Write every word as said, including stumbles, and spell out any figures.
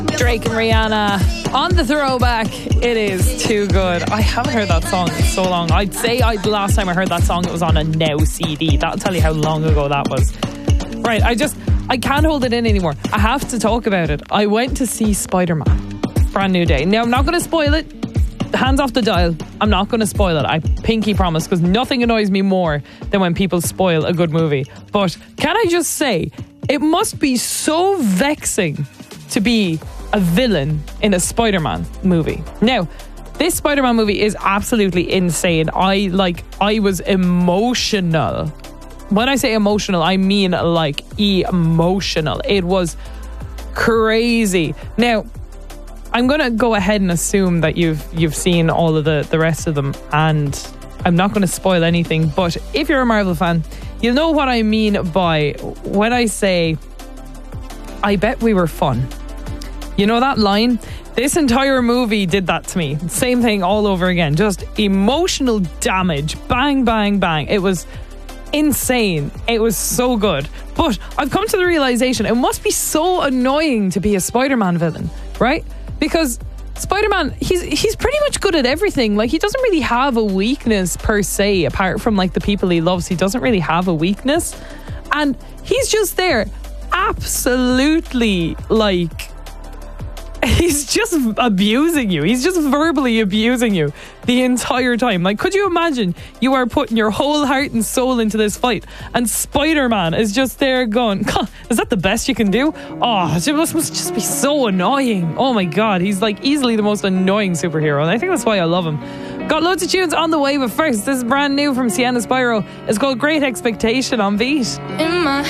Drake and Rihanna on the throwback. It is too good. I haven't heard that song in so long. I'd say I, the last time I heard that song, it was on a Now C D. That'll tell you how long ago that was. Right, I just, I can't hold it in anymore. I have to talk about it. I went to see Spider-Man. Brand new day. Now, I'm not going to spoil it. Hands off the dial. I'm not going to spoil it. I pinky promise, because nothing annoys me more than when people spoil a good movie. But can I just say, it must be so vexing to be a villain in a Spider-Man movie. Now, this Spider-Man movie is absolutely insane. I like I was emotional. When I say emotional, I mean like emotional. It was crazy. Now, I'm going to go ahead and assume that you've you've seen all of the, the rest of them, and I'm not going to spoil anything, but if you're a Marvel fan, you'll know what I mean by when I say, I bet we were fun. You know that line? This entire movie did that to me. Same thing all over again. Just emotional damage. Bang, bang, bang. It was insane. It was so good. But I've come to the realization it must be so annoying to be a Spider-Man villain, right? Because Spider-Man, he's he's pretty much good at everything. Like, he doesn't really have a weakness per se, apart from like the people he loves. He doesn't really have a weakness. And he's just there absolutely like he's just abusing you. He's just verbally abusing you the entire time. Like, could you imagine you are putting your whole heart and soul into this fight, and Spider-Man is just there going, is that the best you can do? Oh, it must, must just be so annoying. Oh my God, he's like easily the most annoying superhero, and I think that's why I love him. Got loads of tunes on the way, but first, this is brand new from Sienna Spyro. It's called Great Expectation on Beat. In my